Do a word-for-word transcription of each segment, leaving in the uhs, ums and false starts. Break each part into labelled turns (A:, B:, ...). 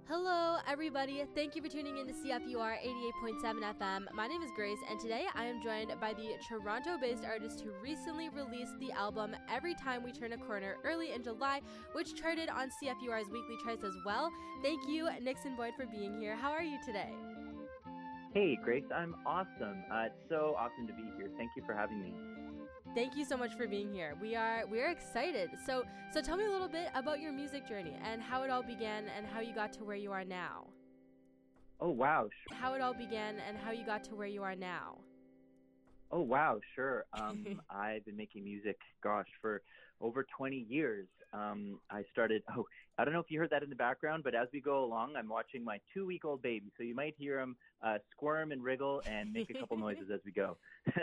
A: Hello, everybody. Thank you for tuning in to C F U R eighty-eight point seven F M. My name is Grace, and today I am joined by the Toronto-based artist who recently released the album Every Time We Turn a Corner early in July, which charted on C F U R's weekly charts as well. Thank you, Nixon Boyd, for being here. How are you today?
B: Hey, Grace. I'm awesome. Uh, it's so awesome to be here. Thank you for having me.
A: Thank you so much for being here. We are we are excited. So so tell me a little bit about your music journey and how it all began and how you got to where you are now.
B: Oh, wow. Sure.
A: How it all began and how you got to where you are now.
B: Oh, wow. Sure. Um, I've been making music, gosh, for over twenty years. Um, I started, oh, I don't know if you heard that in the background, but as we go along, I'm watching my two-week-old baby. So you might hear him uh, squirm and wriggle and make a couple noises as we go.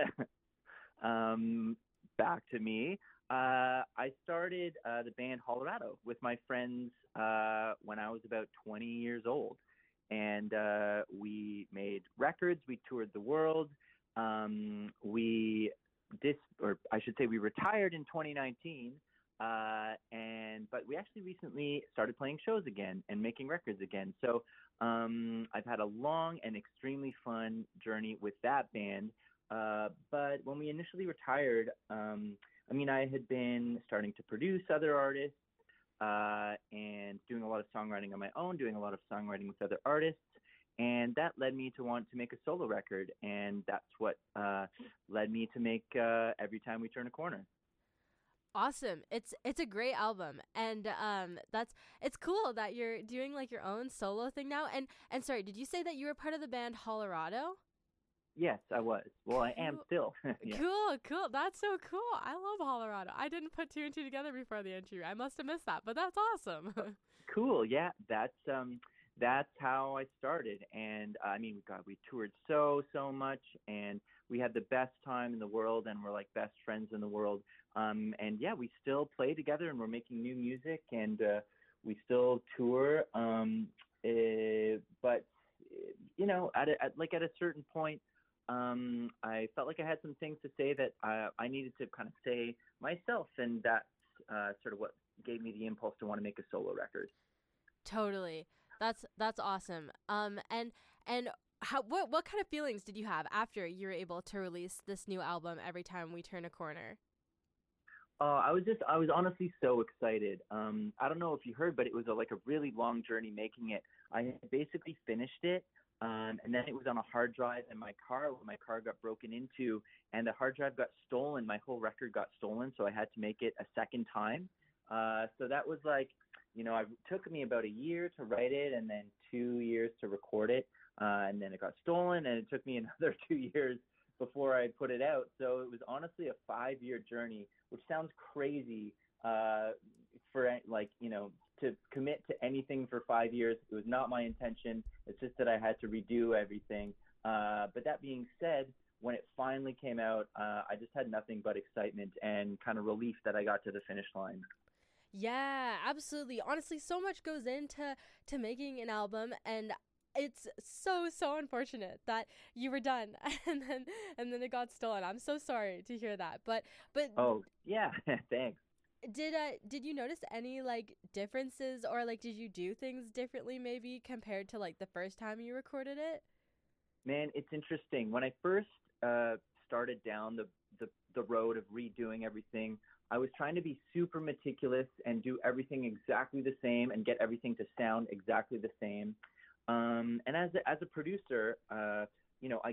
B: Um, back to me. Uh, I started uh, the band Hollerado with my friends uh, when I was about twenty years old. And uh, we made records. We toured the world. Um, we, dis- or I should say we retired in twenty nineteen. Uh, and but we actually recently started playing shows again and making records again. So um, I've had a long and extremely fun journey with that band. Uh, but when we initially retired, um, I mean, I had been starting to produce other artists uh, and doing a lot of songwriting on my own, doing a lot of songwriting with other artists. And that led me to want to make a solo record. And that's what uh, led me to make uh, Every Time We Turn a Corner.
A: Awesome. It's it's a great album. And um that's it's cool that you're doing like your own solo thing now. And and sorry, did you say that you were part of the band Hollerado?
B: Yes, I was. Well, I am still. Yeah.
A: Cool, cool. That's so cool. I love Hollerado. I didn't put two and two together before the interview. I must have missed that, but that's awesome.
B: Cool. Yeah, that's um, that's how I started. And uh, I mean, God, we toured so so much, and we had the best time in the world, and we're like best friends in the world. Um, and yeah, we still play together, and we're making new music, and uh, we still tour. Um, uh, but you know, at, a, at like at a certain point. Um, I felt like I had some things to say that uh, I needed to kind of say myself, and that's uh, sort of what gave me the impulse to want to make a solo record.
A: Totally, that's that's awesome. Um, and and how what what kind of feelings did you have after you were able to release this new album? Every Time We Turn a Corner.
B: Uh, I was just, I was honestly so excited. Um, I don't know if you heard, but it was a, like a really long journey making it. I had basically finished it. Um, and then it was on a hard drive in my car when my car got broken into, and the hard drive got stolen. My whole record got stolen, so I had to make it a second time. Uh, so that was like, you know, it took me about a year to write it and then two years to record it. Uh, and then it got stolen, and it took me another two years before I put it out. So it was honestly a five-year journey, which sounds crazy uh, for, like, you know, to commit to anything for five years. It was not my intention. It's just that I had to redo everything. Uh, but that being said, when it finally came out, uh, I just had nothing but excitement and kind of relief that I got to the finish line.
A: Yeah, absolutely. Honestly, so much goes into to making an album, and it's so so unfortunate that you were done and then and then it got stolen. I'm so sorry to hear that. But but
B: Oh, yeah, thanks.
A: Did uh did you notice any like differences, or like did you do things differently maybe compared to like the first time you recorded it?
B: Man, it's interesting. When I first uh, started down the, the, the road of redoing everything, I was trying to be super meticulous and do everything exactly the same and get everything to sound exactly the same. Um, and as a, as a producer, uh, you know, I